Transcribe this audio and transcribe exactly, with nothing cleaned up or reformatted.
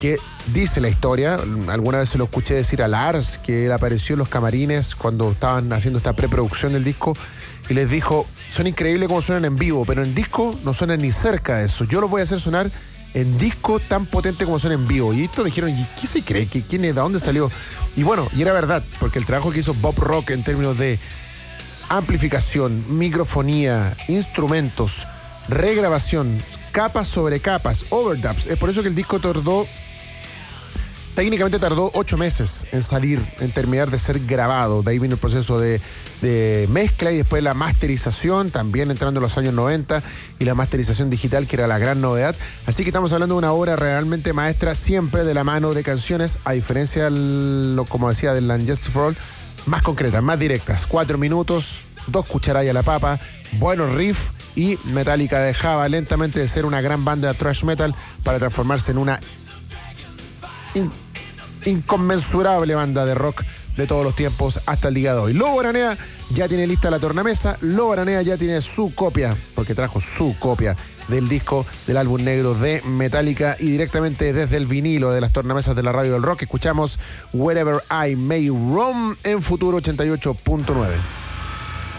que dice la historia, alguna vez se lo escuché decir a Lars, que él apareció en los camarines cuando estaban haciendo esta preproducción del disco y les dijo, son increíbles como suenan en vivo, pero en disco no suenan ni cerca de eso. Yo los voy a hacer sonar en disco tan potente como suena en vivo. Y esto dijeron, ¿y qué se cree? ¿Quién es? ¿De dónde salió? Y bueno, y era verdad, porque el trabajo que hizo Bob Rock en términos de amplificación, microfonía, instrumentos, regrabación, capas sobre capas, overdubs, es por eso que el disco tardó Técnicamente tardó ocho meses en salir, en terminar de ser grabado. De ahí vino el proceso de, de mezcla y después la masterización, también entrando en los años noventa, y la masterización digital, que era la gran novedad. Así que estamos hablando de una obra realmente maestra, siempre de la mano de canciones, a diferencia, del, como decía, del And Justice for All, más concretas, más directas. Cuatro minutos, dos cucharadas a la papa, buenos riffs, y Metallica dejaba lentamente de ser una gran banda de thrash metal para transformarse en una In, inconmensurable banda de rock de todos los tiempos hasta el día de hoy. Lobo Aranea ya tiene lista la tornamesa. Lobo Aranea ya tiene su copia, porque trajo su copia del disco del álbum negro de Metallica, y directamente desde el vinilo de las tornamesas de la radio del rock escuchamos Wherever I May Roam en Futuro ochenta y ocho punto nueve.